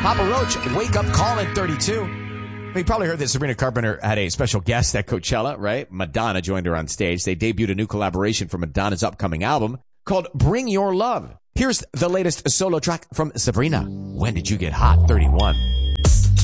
Papa Roach, wake up call at 32. You probably heard that Sabrina Carpenter had a special guest at Coachella, right? Madonna joined her on stage. They debuted a new collaboration for Madonna's upcoming album called Bring Your Love. Here's the latest solo track from Sabrina. When Did You Get Hot? 31.